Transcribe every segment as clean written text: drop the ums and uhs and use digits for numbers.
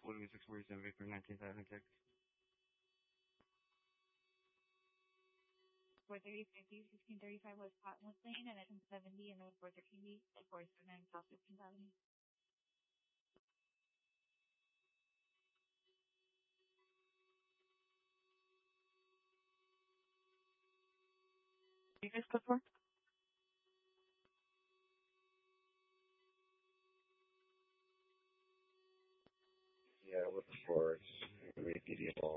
Loading 647 Victor 19,000 ticks. 430 1635 West Cottonwood Lane, and 1070 and then 413B, 479 South 15th Avenue. You guys code for? Yeah, with the force, remedial.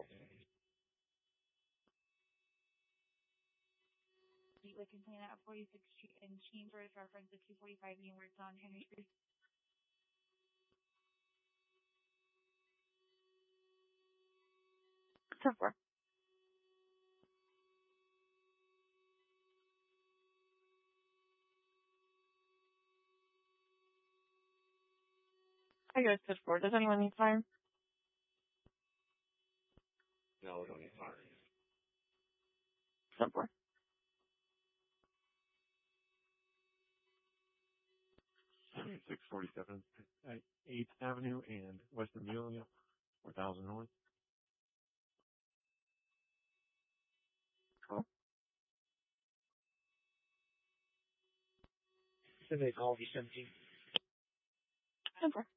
Gateway complaint at 46th Street in Chambers, reference to 245 being worked on Henry Street. So far. I guys code for. Does anyone need fire? No, we don't need fire. So far. 647 at 8th Avenue and West Amelia, 4000 North. Cool. Civic, all 17. So far.